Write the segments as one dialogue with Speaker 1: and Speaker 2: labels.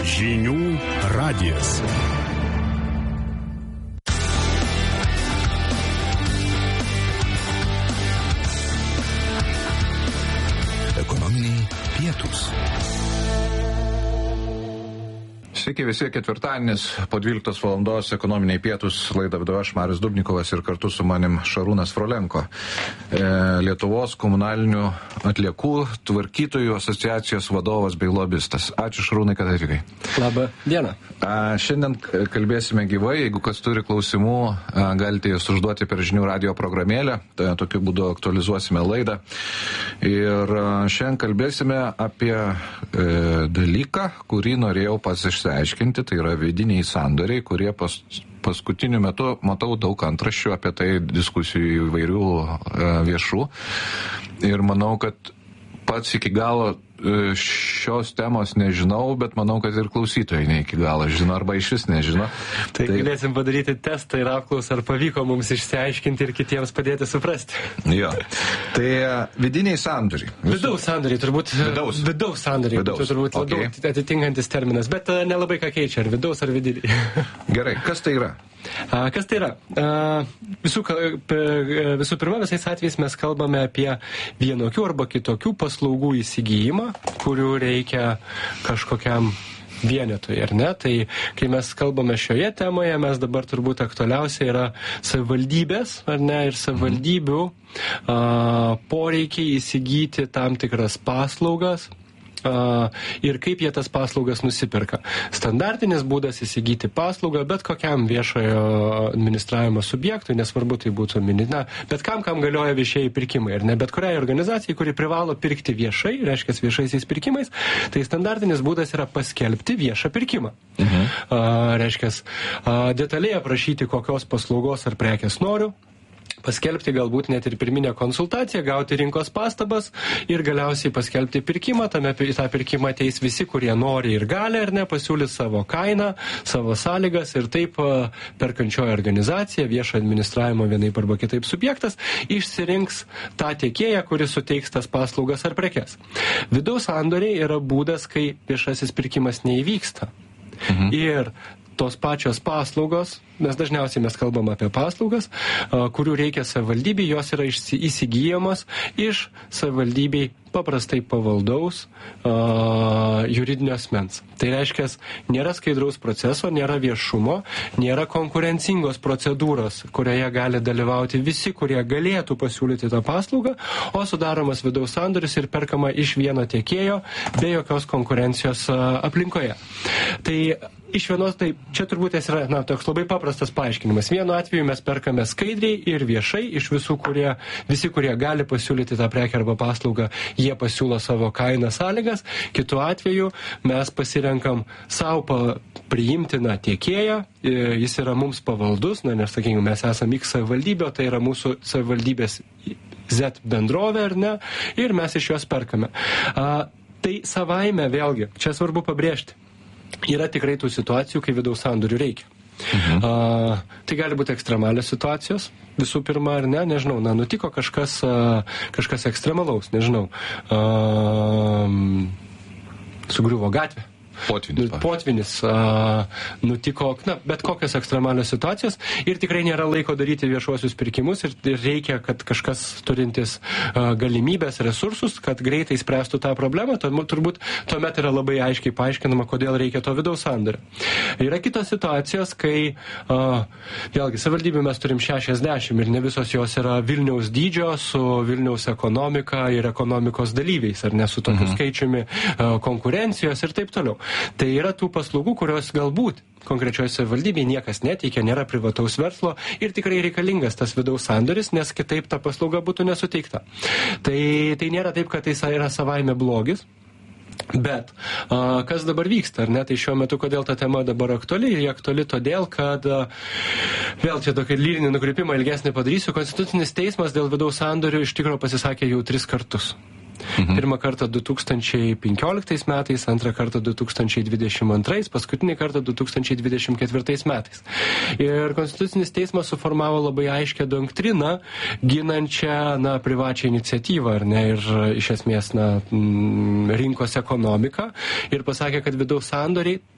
Speaker 1: Žinių radijas. Ekonominiai pietūs.
Speaker 2: Sveiki visi, ketvirtadienis po 12 valandos ekonominiai pietūs, laidą vedu aš, Marius Dubnikovas, ir kartu su manim Šarūnas Frolenko, Lietuvos komunalinių atliekų tvarkytojų asociacijos vadovas bei lobistas. Ačiū, Šarūnai, kad atvykai.
Speaker 3: Labą dieną.
Speaker 2: Šiandien kalbėsime gyvai, jeigu kas turi klausimų, galite jūs užduoti per žinių radio programėlę, tokiu būdu aktualizuosime laidą. Ir šiandien kalbėsime apie dalyką, kurį norėjau pasiaiškinti, tai yra vidiniai sandoriai, kurie paskutiniu metu matau daug antraščių apie tai, diskusijų įvairių viešų. Ir manau, kad pats iki galo šios temos nežinau, bet manau, kad ir klausytojai ne iki galo žino, arba iš vis nežino.
Speaker 3: Tai galėsim padaryti testą ir apklausą, ar pavyko mums išsiaiškinti ir kitiems padėti suprasti.
Speaker 2: Jo. Tai vidiniai sandoriai.
Speaker 3: Vidaus sandoriai, turbūt. Vidaus sandoriai. Tai turbūt labiau atitinkantis terminas, bet nelabai ką keičia, ar vidaus, ar vidiniai.
Speaker 2: Gerai, kas tai yra?
Speaker 3: Kas tai yra? Visų pirma, visais atvejais mes kalbame apie vienokių arba kitokių paslaugų įsigijimą, kurių reikia kažkokiam vienetui, ar ne? Tai kai mes kalbame šioje temoje, mes dabar turbūt aktualiausia yra savivaldybės, ar ne, ir savivaldybių poreikiai įsigyti tam tikras paslaugas. Ir kaip jie tas paslaugas nusipirka. Standartinis būdas įsigyti paslaugą bet kokiam viešojo administravimo subjektui, nesvarbu tai būtų bet kam galioja viešieji pirkimai, ir ne bet kuriai organizacijai, kuri privalo pirkti viešai, reiškia viešaisiais pirkimais, tai standartinis būdas yra paskelbti viešą pirkimą. Reiškia detaliai aprašyti, kokios paslaugos ar prekės noriu, paskelbti galbūt net ir pirminę konsultaciją, gauti rinkos pastabas ir galiausiai paskelbti pirkimą. Į tą pirkimą ateis visi, kurie nori ir gali, ar ne, pasiūlys savo kainą, savo sąlygas, ir taip perkančioji organizacija, viešo administravimo vienaip arba kitaip subjektas, išsirinks tą tiekėją, kuris suteiks tas paslaugas ar prekes. Vidaus sandoriai yra būdas, kai viešasis pirkimas neįvyksta. Ir tos pačios paslaugos, nes dažniausiai mes kalbam apie paslaugas, kurių reikia savivaldybei, jos yra įsigyjamos iš savivaldybei paprastai pavaldaus juridinio asmens. Tai reiškia, nėra skaidraus proceso, nėra viešumo, nėra konkurencingos procedūros, kurioje gali dalyvauti visi, kurie galėtų pasiūlyti tą paslaugą, o sudaromas vidaus sandoris ir perkama iš vieno tiekėjo be jokios konkurencijos aplinkoje. Tai iš vienos, tai čia turbūt yra toks labai paprastas paaiškinimas. Vienu atveju mes perkame skaidriai ir viešai iš visi, kurie gali pasiūlyti tą prekę arba paslaugą, jie pasiūlo savo kainą, sąlygas. Kitu atveju mes pasirenkam savo priimtiną tiekėją, jis yra mums pavaldus, nes, sakykime, mes esame X savivaldybė, tai yra mūsų savivaldybės Z bendrovė, ar ne, ir mes iš jos perkame. Tai savaime, vėlgi, čia svarbu pabrėžti, yra tikrai tų situacijų, kai vidaus sandorių reikia. Tai gali būti ekstremalios situacijos, visų pirma, ar ne, nežinau, nutiko kažkas ekstremalaus, nežinau, sugriuvo gatvė. Potvinis nutiko, bet kokios ekstremalios situacijos, ir tikrai nėra laiko daryti viešuosius pirkimus, ir reikia, kad kažkas turintis galimybės, resursus, kad greitai spręstų tą problemą. Turbūt tuomet yra labai aiškiai paaiškinama, kodėl reikia to vidaus sandorio. Yra kitos situacijos, kai vėlgi savivaldybių mes turim 60 ir ne visos jos yra Vilniaus dydžio, su Vilniaus ekonomika ir ekonomikos dalyviais, ar ne, su tokiu skaičiumi konkurencijos ir taip toliau. Tai yra tų paslaugų, kurios galbūt konkrečioje savivaldybėje niekas neteikia, nėra privataus verslo, ir tikrai reikalingas tas vidaus sandoris, nes kitaip ta paslauga būtų nesuteikta. Tai nėra taip, kad tai yra savaime blogis. Bet kas dabar vyksta, ar ne? Tai šiuo metu, kodėl ta tema dabar aktuali? Ji aktuali todėl, kad vėl čia tokį lyrinį nukrypimą ilgesnį padarysiu. Konstitucinis teismas dėl vidaus sandorių iš tikrųjų pasisakė jau 3 kartus. Pirmą kartą 2015 metais, antrą kartą 2022, paskutinį kartą 2024 metais. Ir Konstitucinis teismas suformavo labai aiškę doktriną, ginančią privačią iniciatyvą, ar ne, ir iš esmės rinkos ekonomiką, ir pasakė, kad vidaus sandoriai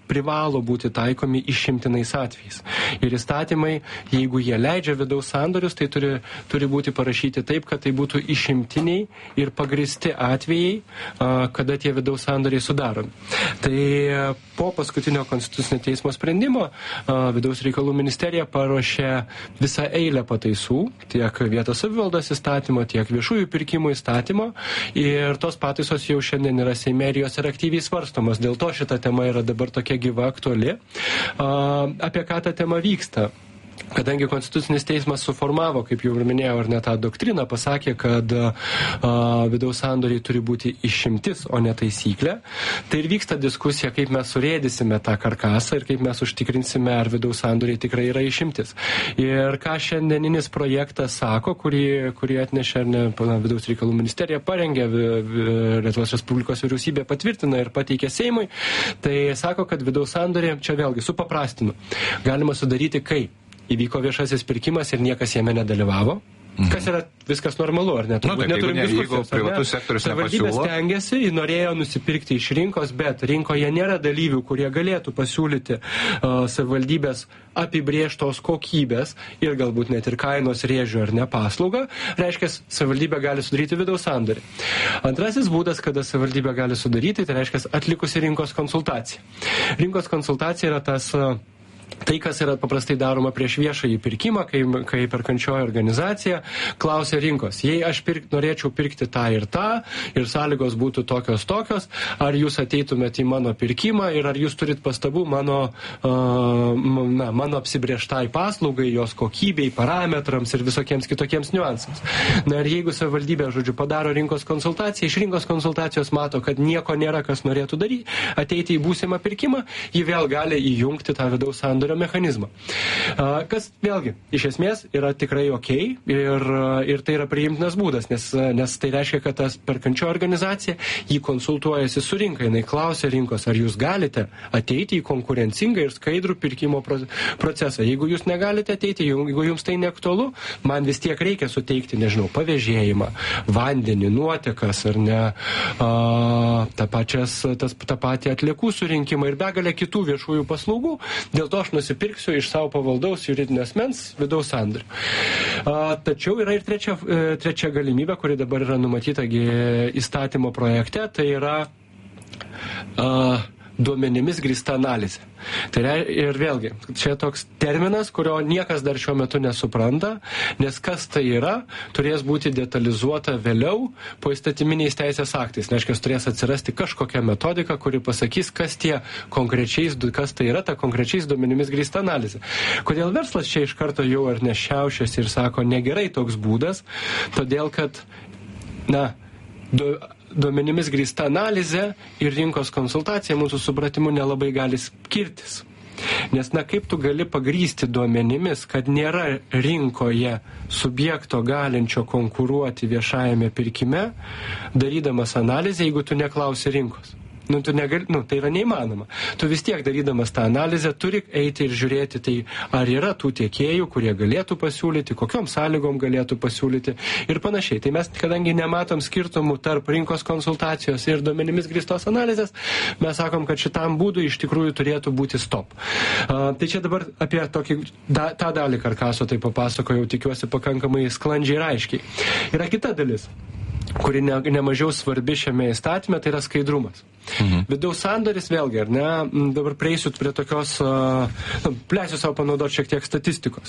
Speaker 3: privalo būti taikomi išimtinais atvejais. Ir įstatymai, jeigu jie leidžia vidaus sandorius, tai turi būti parašyti taip, kad tai būtų išimtiniai ir pagristi atvejai, kada tie vidaus sandoriai sudaromi. Tai po paskutinio Konstitucinio teismo sprendimo Vidaus reikalų ministerija paruošė visą eilę pataisų, tiek vietos savivaldos įstatymo, tiek viešųjų pirkimų įstatymo, ir tos pataisos jau šiandien yra Seime ir jos yra aktyviai svarstomos. Dėl to šita tema yra dabar tokia gyva, aktuali. Apie ką ta tema vyksta? Kadangi Konstitucinis teismas suformavo, kaip jau ir minėjau, ar ne tą doktriną, pasakė, kad vidaus sandoriai turi būti išimtis, o ne taisyklė, tai ir vyksta diskusija, kaip mes surėdysime tą karkasą ir kaip mes užtikrinsime, ar vidaus sandoriai tikrai yra išimtis. Ir ką šiandieninis projektas sako, kurį atnešė Vidaus reikalų ministerija, parengė Lietuvos Respublikos vyriausybė, patvirtina ir pateikė Seimui, tai sako, kad vidaus sandoriai, čia vėlgi supaprastinu, galima sudaryti, kai įvyko viešasis pirkimas ir niekas jame nedalyvavo. Kas yra viskas normalu, ar ne?
Speaker 2: Neturim diskusijos. Jeigu privatus sektorius nepasiūlo.
Speaker 3: Savivaldybė stengiasi, norėjo nusipirkti iš rinkos, bet rinkoje nėra dalyvių, kurie galėtų pasiūlyti savivaldybės apibrėžtos kokybės ir galbūt net ir kainos rėžių ar ne paslaugą. Reiškia, savivaldybė gali sudaryti vidaus sandorį. Antrasis būdas, kada savivaldybė gali sudaryti, tai reiškia atlikusi rinkos konsultaciją. Rinkos konsultacija yra tai, kas yra paprastai daroma prieš viešąjį pirkimą, kai perkančioji organizacija klausia rinkos, jei aš norėčiau pirkti tą ir sąlygos būtų tokios, ar jūs ateitumėte į mano pirkimą ir ar jūs turit pastabų mano apsibrėžtai paslaugai, jos kokybei, parametrams ir visokiems kitokiems niuansams. Na ir jeigu savivaldybė, padaro rinkos konsultaciją, iš rinkos konsultacijos mato, kad nieko nėra, kas norėtų daryti, ateiti į būsimą pirkimą, ji vėl gali įjungti tą vidaus sandorio mechanizmą. Kas vėlgi, iš esmės, yra tikrai okei ir tai yra priimtinas būdas, nes tai reiškia, kad tas perkančio organizacija, jį konsultuojasi su rinka, jinai klausia rinkos, ar jūs galite ateiti į konkurencingą ir skaidrų pirkimo procesą. Jeigu jūs negalite ateiti, jeigu jums tai neaktualu, man vis tiek reikia suteikti, pavėžėjimą, vandenį, nuotekas, ar ne, tą patį atliekų surinkimą ir begalę kitų viešųjų paslaugų, dėl to aš nusipirksiu iš savo pavaldaus juridinio asmens vidaus sandorių. Tačiau yra ir trečia galimybė, kuri dabar yra numatyta įstatymo projekte, tai yra duomenimis grįsta analizė. Ir vėlgi, čia toks terminas, kurio niekas dar šiuo metu nesupranta, nes kas tai yra, turės būti detalizuota vėliau po įstatyminiais teisės aktais. Reiškia, turės atsirasti kažkokia metodika, kuri pasakys, kas tai yra ta konkrečiais duomenimis grįsta analizė. Kodėl verslas čia iš karto jau ar nešiaušiasi ir sako, negerai toks būdas, todėl kad, duomenimis grįsta analizė ir rinkos konsultacija mūsų supratimu nelabai gali skirtis. Nes, kaip tu gali pagrįsti duomenimis, kad nėra rinkoje subjekto galinčio konkuruoti viešajame pirkime, darydamas analizę, jeigu tu neklausi rinkos. Tai yra neįmanoma. Tu vis tiek darydamas tą analizę turi eiti ir žiūrėti, tai ar yra tų tiekėjų, kurie galėtų pasiūlyti, kokiom sąlygom galėtų pasiūlyti ir panašiai. Tai mes, kadangi nematom skirtumų tarp rinkos konsultacijos ir duomenimis grįstos analizės, mes sakom, kad šitam būdui iš tikrųjų turėtų būti stop. Tai čia dabar apie tą dalį karkaso tai papasakojau, tikiuosi pakankamai sklandžiai ir aiškiai. Yra kita dalis, kuri nemažiau svarbi šiame įstatyme, tai yra skaidrumas. Vidaus sandoris vėlgi, ar ne, dabar prieisiu prie tokios, leisiu savo panaudoti šiek tiek statistikos.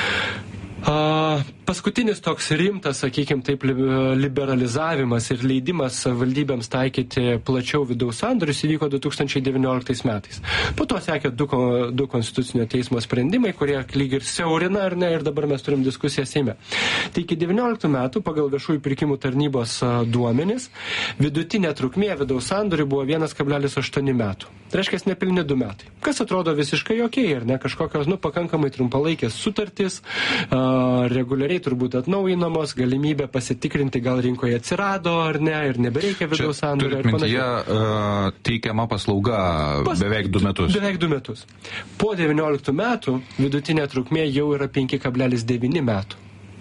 Speaker 3: Paskutinis toks rimtas, sakykime, taip liberalizavimas ir leidimas valdybėms taikyti plačiau vidaus sandorius įvyko 2019 metais. Po to sekė du Konstitucinio teismo sprendimai, kurie lyg ir siaurina, ar ne, ir dabar mes turim diskusiją Seime. Tai iki 19 metų pagal viešųjų pirkimų tarnybos duomenis vidutinė trukmė vidaus sandorių buvo 1,8 metų. Tai reiškia, nepilni 2 metai. Kas atrodo visiškai okei, ar ne, kažkokios, pakankamai trumpalaikės sutartys, reguliariai turbūt atnaujinamos, galimybė pasitikrinti, gal rinkoje atsirado ar ne, ir nebereikia vidaus sandorio.
Speaker 2: Turit mintyje teikiama paslauga beveik 2 metus.
Speaker 3: Beveik 2 metus. Po 19 metų vidutinė trukmė jau yra 5,9 metų.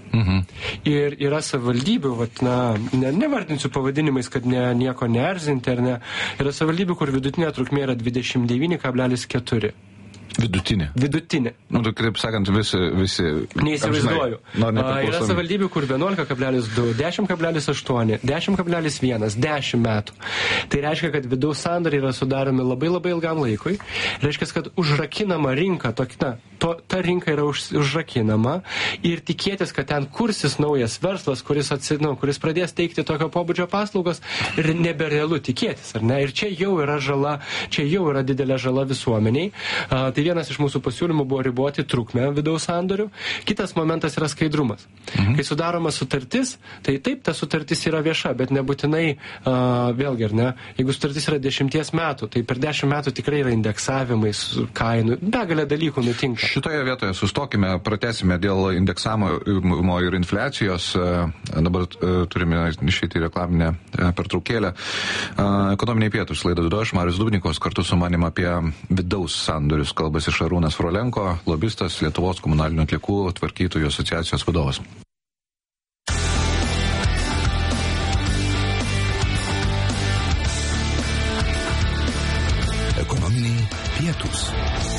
Speaker 3: Ir yra savivaldybių, nevardinsiu pavadinimais, kad nieko neerzinti ar ne, yra savivaldybių, kur vidutinė trukmė yra 29,4. Vidutinė.
Speaker 2: Nu, kaip sakant, visi
Speaker 3: neįsivaizduoju. Yra savivaldybių, kur 11,2, 10,8, 10,1, 10 metų. Tai reiškia, kad vidaus sandoriai yra sudaromi labai labai ilgam laikui. Reiškia, kad užrakinama rinka, ta rinka yra užrakinama ir tikėtis, kad ten kursis naujas verslas, kuris pradės teikti tokio pobūdžio paslaugos, ir neberealu tikėtis, ar ne? Ir čia jau yra žala, čia jau yra didelė žala visuomeniai. Tai vienas iš mūsų pasiūlymų buvo riboti trukmę vidaus sandorių. Kitas momentas yra skaidrumas. Kai sudaroma sutartis, tai taip, ta sutartis yra vieša, bet nebūtinai, vėlgi, ar ne, jeigu sutartis yra 10 metų, tai per 10 metų tikrai yra indeksavimai kainų, begalė dalykų nutinka.
Speaker 2: Šitoje vietoje sustokime, pratęsime dėl indeksavimo ir infliacijos. Dabar turime išeiti reklaminę pertraukėlę. Ekonominiai pietūs, laidą vedu aš, Marius Dubnikovas, kartu su manim apie vidaus sandorius kalbasi Šarūnas Frolenko, lobistas, Lietuvos komunalinių atliekų tvarkytojų asociacijos vadovas.
Speaker 1: Ekonominiai pietūs.